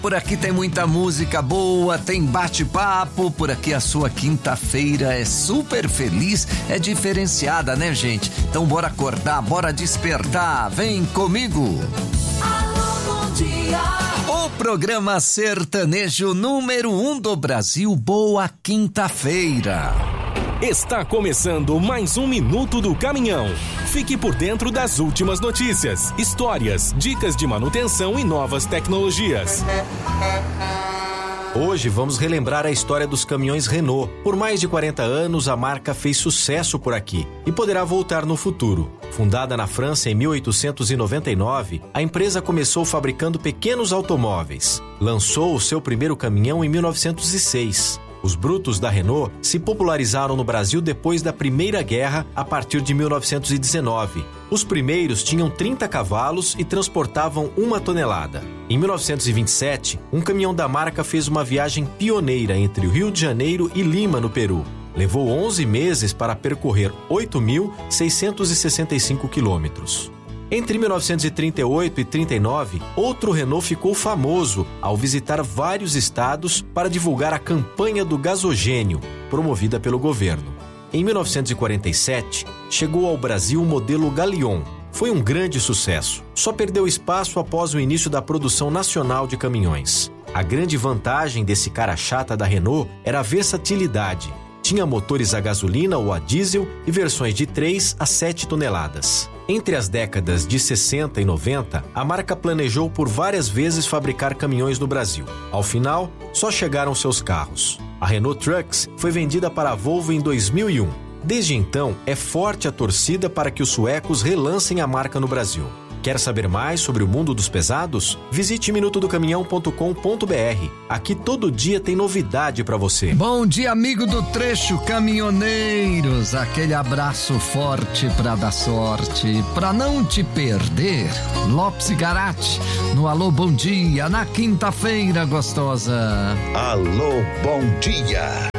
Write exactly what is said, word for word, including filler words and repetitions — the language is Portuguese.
Por aqui tem muita música boa, tem bate-papo, por aqui a sua quinta-feira é super feliz, é diferenciada, né, gente? Então bora acordar, bora despertar, vem comigo! Alô, bom dia! O programa sertanejo número um do Brasil, boa quinta-feira! Está começando mais um Minuto do Caminhão. Fique por dentro das últimas notícias, histórias, dicas de manutenção e novas tecnologias. Hoje vamos relembrar a história dos caminhões Renault. Por mais de quarenta anos, a marca fez sucesso por aqui e poderá voltar no futuro. Fundada na França em mil oitocentos e noventa e nove, a empresa começou fabricando pequenos automóveis. Lançou o seu primeiro caminhão em mil novecentos e seis. Os brutos da Renault se popularizaram no Brasil depois da Primeira Guerra, a partir de mil novecentos e dezenove. Os primeiros tinham trinta cavalos e transportavam uma tonelada. Em mil novecentos e vinte e sete, um caminhão da marca fez uma viagem pioneira entre o Rio de Janeiro e Lima, no Peru. Levou onze meses para percorrer oito mil seiscentos e sessenta e cinco quilômetros. Entre mil novecentos e trinta e oito e trinta e nove, outro Renault ficou famoso ao visitar vários estados para divulgar a campanha do gasogênio, promovida pelo governo. Em mil novecentos e quarenta e sete, chegou ao Brasil o modelo Galion. Foi um grande sucesso. Só perdeu espaço após o início da produção nacional de caminhões. A grande vantagem desse cara chata da Renault era a versatilidade. Tinha motores a gasolina ou a diesel e versões de três a sete toneladas. Entre as décadas de sessenta e noventa, a marca planejou por várias vezes fabricar caminhões no Brasil. Ao final, só chegaram seus carros. A Renault Trucks foi vendida para a Volvo em dois mil e um. Desde então, é forte a torcida para que os suecos relancem a marca no Brasil. Quer saber mais sobre o mundo dos pesados? Visite minuto do caminhão ponto com ponto b r. Aqui todo dia tem novidade para você. Bom dia, amigo do trecho caminhoneiros. Aquele abraço forte pra dar sorte, pra não te perder. Lopes e Garate, no Alô Bom Dia, na quinta-feira gostosa. Alô Bom Dia.